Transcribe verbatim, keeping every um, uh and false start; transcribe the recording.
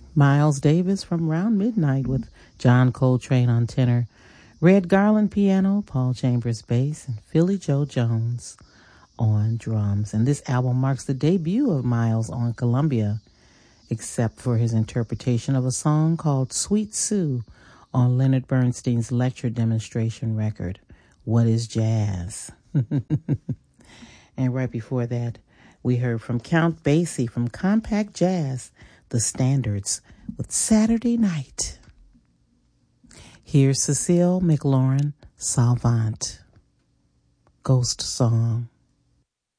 Miles Davis from Round Midnight with John Coltrane on tenor, Red Garland piano, Paul Chambers bass, and Philly Joe Jones on drums. And this album marks the debut of Miles on Columbia, except for his interpretation of a song called Sweet Sue on Leonard Bernstein's lecture demonstration record, What is Jazz? And right before that, we heard from Count Basie from Compact Jazz, The Standards, with Saturday Night. Here's Cecile McLaurin Salvant, Ghost Song.